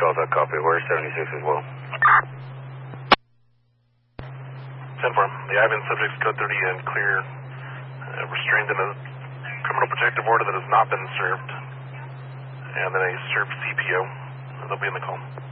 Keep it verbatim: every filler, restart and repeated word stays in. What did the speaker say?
twelve, that copy. We're seventy-six as well. ten four. The I V N subject's code thirty and clear. Uh, restrained in a criminal protective order that has not been served. And then a served C P O. They'll be in the call.